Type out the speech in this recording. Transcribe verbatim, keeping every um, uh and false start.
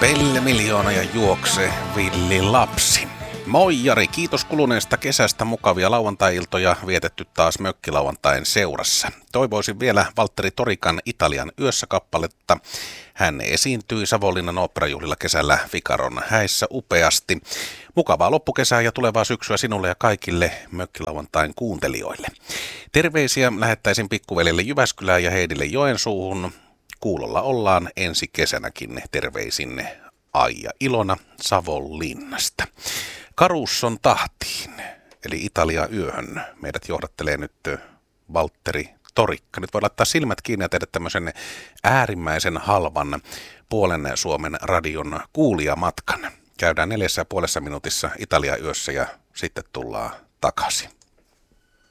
Pelle miljoona ja juokse villi lapsi. Moi Jari, kiitos kuluneesta kesästä, mukavia lauantai-iltoja vietetty taas mökkilauantain seurassa. Toivoisin vielä Valtteri Torikan Italian yössä -kappaletta. Hän esiintyi Savonlinnan oopperajuhlilla kesällä Figaron häissä upeasti. Mukavaa loppukesää ja tulevaa syksyä sinulle ja kaikille mökkilauantain kuuntelijoille. Terveisiä lähettäisin pikkuvelille Jyväskylään ja Heidille Joensuuhun. Kuulolla ollaan ensi kesänäkin, terveisin Aija Ilona Savonlinnasta. Karusson tahtiin, eli Italia yöhön, meidät johdattelee nyt Valtteri Torikka. Nyt voi laittaa silmät kiinni ja tehdä tämmöisen äärimmäisen halvan puolen Suomen radion kuulijamatkan. Käydään neljässä ja puolessa minuutissa Italia yössä ja sitten tullaan takaisin.